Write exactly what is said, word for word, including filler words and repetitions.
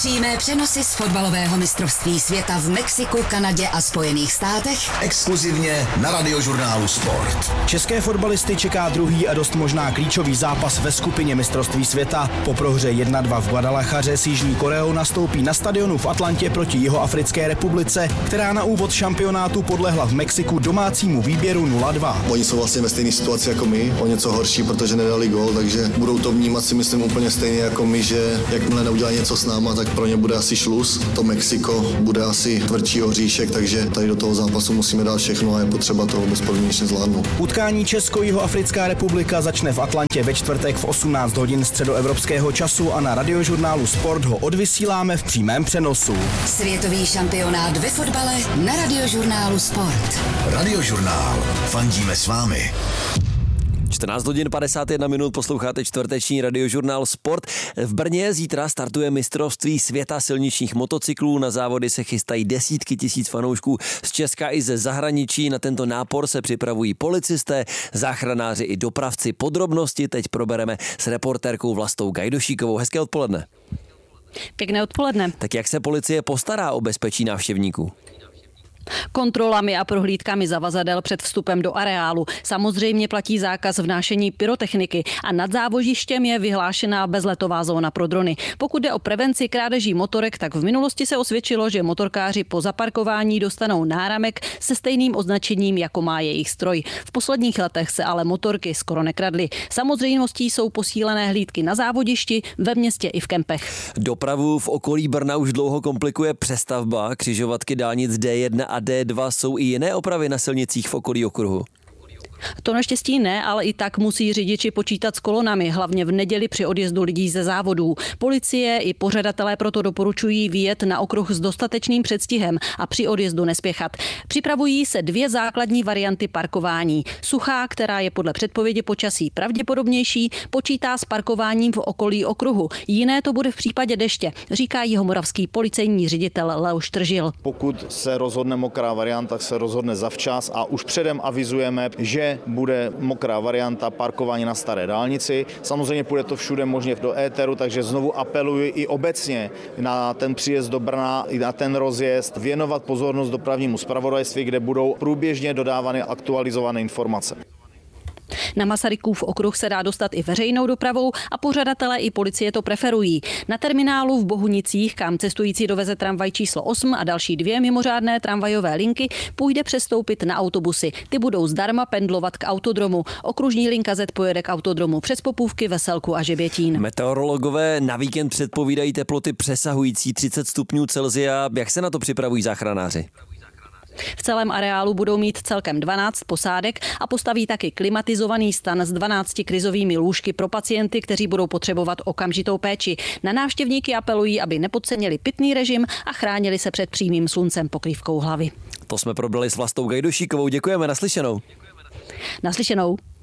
Přímé přenosy z fotbalového mistrovství světa v Mexiku, Kanadě a Spojených státech. Exkluzivně na Radiožurnálu Sport. České fotbalisty čeká druhý a dost možná klíčový zápas ve skupině mistrovství světa. Po prohře jedna dva v Guadalajaře s Jižní Koreou nastoupí na stadionu v Atlantě proti Jihoafrické republice, která na úvod šampionátu podlehla v Mexiku domácímu výběru nula dva. Oni jsou vlastně ve stejné situaci jako my, o něco horší, protože nedali gól, takže budou to vnímat si myslím úplně stejně jako my, že jakmile neudělají něco s náma, tak pro ně bude asi šluz. To Mexiko bude asi tvrdší oříšek, takže tady do toho zápasu musíme dát všechno a je potřeba to bezpodmínečně zvládnout. Utkání Česko-Jihoafrická republika začne v Atlantě ve čtvrtek v osmnáct hodin středoevropského času a na Radiožurnálu Sport ho odvysíláme v přímém přenosu. Světový šampionát ve fotbale na Radiožurnálu Sport. Radiožurnál. Fandíme s vámi. čtrnáct hodin padesát jedna minut, posloucháte čtvrteční Radiožurnál Sport. V Brně zítra startuje mistrovství světa silničních motocyklů. Na závody se chystají desítky tisíc fanoušků z Česka i ze zahraničí. Na tento nápor se připravují policisté, záchranáři i dopravci. Podrobnosti teď probereme s reportérkou Vlastou Gajdošíkovou. Hezké odpoledne. Pěkné odpoledne. Tak jak se policie postará o bezpečí návštěvníků? Kontrolami a prohlídkami zavazadel před vstupem do areálu. Samozřejmě platí zákaz vnášení pyrotechniky a nad závožištěm je vyhlášená bezletová zóna pro drony. Pokud jde o prevenci krádeží motorek, tak v minulosti se osvědčilo, že motorkáři po zaparkování dostanou náramek se stejným označením, jako má jejich stroj. V posledních letech se ale motorky skoro nekradly. Samozřejmostí jsou posílené hlídky na závodišti, ve městě i v kempech. Dopravu v okolí Brna už dlouho komplikuje přestavba. Křižovatky dálnic D jedna a D dva jsou i jiné opravy na silnicích v okolí okruhu. To naštěstí ne, ale i tak musí řidiči počítat s kolonami, hlavně v neděli při odjezdu lidí ze závodů. Policie i pořadatelé proto doporučují vyjet na okruh s dostatečným předstihem a při odjezdu nespěchat. Připravují se dvě základní varianty parkování. Suchá, která je podle předpovědi počasí pravděpodobnější, počítá s parkováním v okolí okruhu. Jiné to bude v případě deště, říká jihomoravský policejní ředitel Leoš Tržil. Pokud se rozhodne mokrá varianta, tak se rozhodne zavčas a už předem avizujeme, že bude mokrá varianta parkování na staré dálnici. Samozřejmě půjde to všude možně do éteru, takže znovu apeluji i obecně na ten příjezd do Brna, i na ten rozjezd, věnovat pozornost dopravnímu zpravodajství, kde budou průběžně dodávány aktualizované informace. Na Masarykův okruh se dá dostat i veřejnou dopravou a pořadatelé i policie to preferují. Na terminálu v Bohunicích, kam cestující doveze tramvaj číslo osm a další dvě mimořádné tramvajové linky, půjde přestoupit na autobusy. Ty budou zdarma pendlovat k autodromu. Okružní linka Z pojede k autodromu přes Popůvky, Veselku a Žebětín. Meteorologové na víkend předpovídají teploty přesahující třicet stupňů Celsia. Jak se na to připravují záchranáři? V celém areálu budou mít celkem dvanáct posádek a postaví taky klimatizovaný stan s dvanácti krizovými lůžky pro pacienty, kteří budou potřebovat okamžitou péči. Na návštěvníky apelují, aby nepodcenili pitný režim a chránili se před přímým sluncem pokrývkou hlavy. To jsme probrali s Vlastou Gajdošíkovou. Děkujeme, naslyšenou. Naslyšenou.